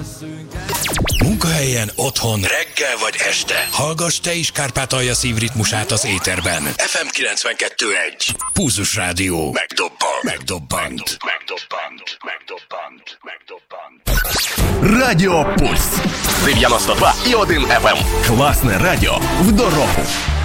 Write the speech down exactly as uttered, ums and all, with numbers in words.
Munkahelyen, otthon, reggel vagy este. Hallgass te is Kárpátalja szívritmusát az éterben. ef em kilencvenkettő egy. Pulzus Rádió. Megdobbant. Megdobbant. Megdobbant. Megdobbant. Megdobbant. Радіо Пульс. дев'яносто два і один еф ем. Класне радіо в дорогу.